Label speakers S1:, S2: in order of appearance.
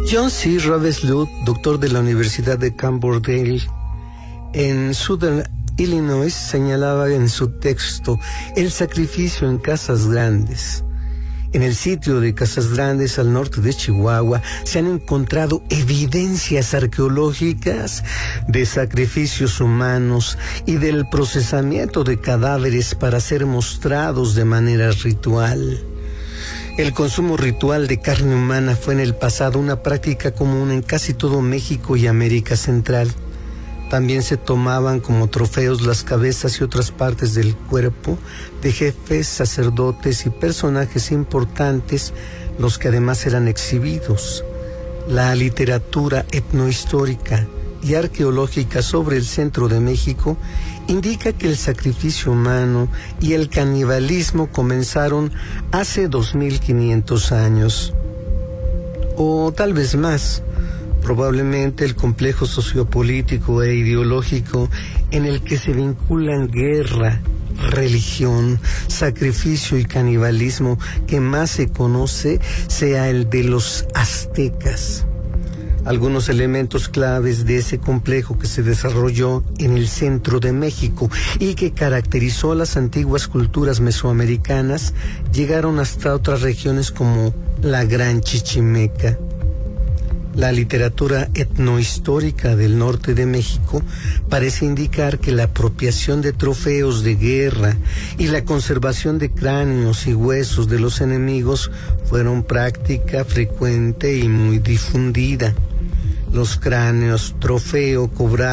S1: John C. Ravenswood, doctor de la Universidad de Cambridge en Southern Illinois, señalaba en su texto el sacrificio en Casas Grandes. En el sitio de Casas Grandes, al norte de Chihuahua, se han encontrado evidencias arqueológicas de sacrificios humanos y del procesamiento de cadáveres para ser mostrados de manera ritual. El consumo ritual de carne humana fue en el pasado una práctica común en casi todo México y América Central. También se tomaban como trofeos las cabezas y otras partes del cuerpo de jefes, sacerdotes y personajes importantes, los que además eran exhibidos. La literatura etnohistórica y arqueológica sobre el centro de México indica que el sacrificio humano y el canibalismo comenzaron hace 2500 años, o tal vez más. Probablemente el complejo sociopolítico e ideológico en el que se vinculan guerra, religión, sacrificio y canibalismo que más se conoce sea el de los aztecas. Algunos elementos claves de ese complejo que se desarrolló en el centro de México y que caracterizó a las antiguas culturas mesoamericanas llegaron hasta otras regiones como la Gran Chichimeca. La literatura etnohistórica del norte de México parece indicar que la apropiación de trofeos de guerra y la conservación de cráneos y huesos de los enemigos fueron práctica frecuente y muy difundida. Los cráneos trofeo cobrados